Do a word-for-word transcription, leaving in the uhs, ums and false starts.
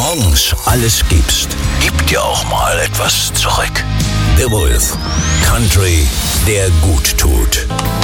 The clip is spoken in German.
morgens alles gibst, gib dir auch mal etwas zurück. The Wolf. Country, der gut tut.